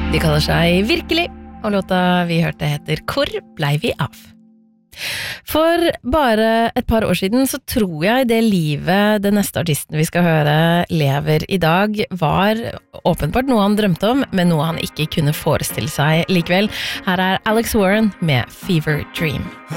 De kaller seg Virkelig, og låta vi hørte heter Hvor blei vi av? For bare et par år siden så tror jeg det livet den neste artisten vi skal høre lever I dag var åpenbart noe han drømte om, men noe han ikke kunne forestille seg likevel. Her Alex Warren med Fever Dream.